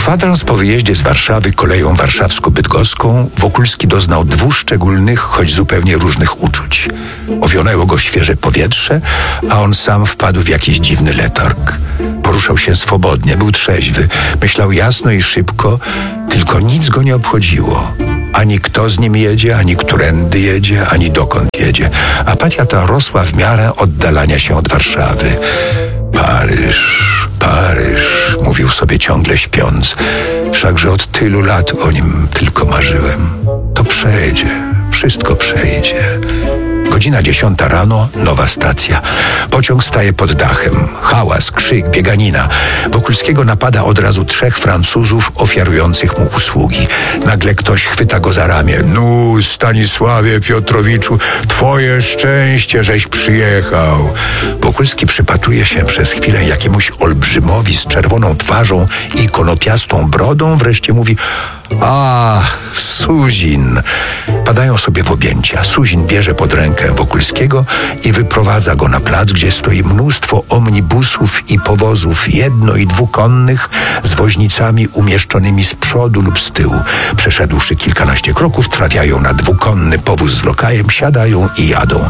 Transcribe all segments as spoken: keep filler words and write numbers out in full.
Kwadrans po wyjeździe z Warszawy koleją warszawsko-bydgoską Wokulski doznał dwóch szczególnych, choć zupełnie różnych uczuć. Owionęło go świeże powietrze, a on sam wpadł w jakiś dziwny letarg. Poruszał się swobodnie, był trzeźwy, myślał jasno i szybko, tylko nic go nie obchodziło. Ani kto z nim jedzie, ani którędy jedzie, ani dokąd jedzie. Apatia ta rosła w miarę oddalania się od Warszawy. Paryż, Paryż, mówił sobie ciągle śpiąc. Wszakże od tylu lat o nim tylko marzyłem. To przejdzie, wszystko przejdzie. Godzina dziesiąta rano, nowa stacja. Pociąg staje pod dachem. Hałas, krzyk, bieganina. Wokulskiego napada od razu trzech Francuzów ofiarujących mu usługi. Nagle ktoś chwyta go za ramię. No, Stanisławie Piotrowiczu, twoje szczęście, żeś przyjechał. Wokulski przypatruje się przez chwilę jakiemuś olbrzymowi z czerwoną twarzą i konopiastą brodą. Wreszcie mówi: a, Suzin. Padają sobie w objęcia. Suzin bierze pod rękę Wokulskiego i wyprowadza go na plac, gdzie stoi mnóstwo omnibusów i powozów jedno- i dwukonnych z woźnicami umieszczonymi z przodu lub z tyłu. Przeszedłszy kilkanaście kroków, trafiają na dwukonny powóz z lokajem, siadają i jadą.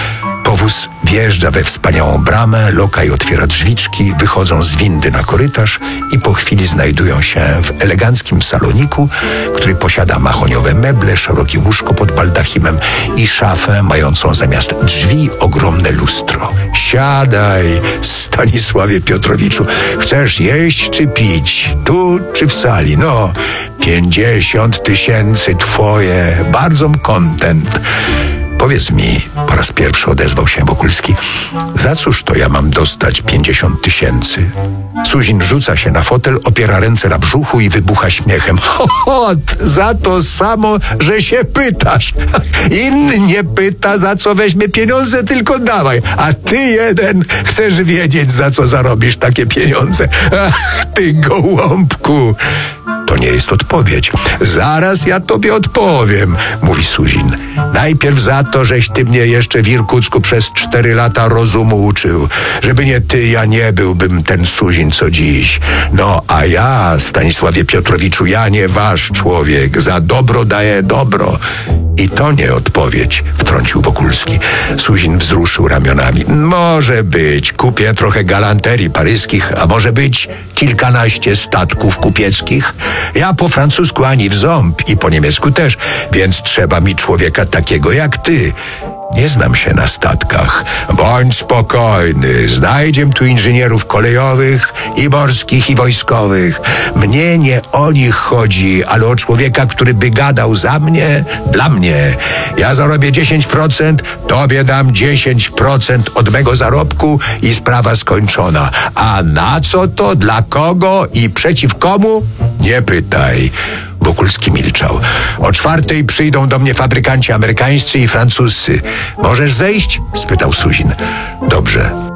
Powóz wjeżdża we wspaniałą bramę, lokaj otwiera drzwiczki, wychodzą z windy na korytarz i po chwili znajdują się w eleganckim saloniku, który posiada mahoniowe meble, szerokie łóżko pod baldachimem i szafę mającą zamiast drzwi ogromne lustro. Siadaj, Stanisławie Piotrowiczu. Chcesz jeść czy pić? Tu czy w sali? No, pięćdziesiąt tysięcy twoje. Bardzo kontent. Powiedz mi, po raz pierwszy odezwał się Wokulski, za cóż to ja mam dostać pięćdziesiąt tysięcy? Suzin rzuca się na fotel, opiera ręce na brzuchu i wybucha śmiechem. Ho, ho, za to samo, że się pytasz. Inny nie pyta, za co weźmie pieniądze, tylko dawaj. A ty jeden chcesz wiedzieć, za co zarobisz takie pieniądze. Ach, ty gołąbku. To nie jest odpowiedź. Zaraz ja tobie odpowiem, mówi Suzin. Najpierw za to, żeś ty mnie jeszcze w Irkucku przez cztery lata rozumu uczył. Żeby nie ty, ja nie byłbym ten Suzin, co dziś. No, a ja, Stanisławie Piotrowiczu, ja nie wasz człowiek. Za dobro daję dobro. I to nie odpowiedź, wtrącił Wokulski. Suzin wzruszył ramionami. Może być, kupię trochę galanterii paryskich, a może być kilkanaście statków kupieckich. Ja po francusku ani w ząb i po niemiecku też, więc trzeba mi człowieka takiego jak ty. Nie znam się na statkach. Bądź spokojny. Znajdziem tu inżynierów kolejowych i morskich i wojskowych. Mnie nie o nich chodzi, ale o człowieka, który by gadał za mnie, dla mnie. Ja zarobię dziesięć procent, tobie dam dziesięć procent od mego zarobku i sprawa skończona. A na co to, dla kogo i przeciw komu? Nie pytaj. Wokulski milczał. O czwartej przyjdą do mnie fabrykanci amerykańscy i francuscy. Możesz zejść? Spytał Suzin. Dobrze.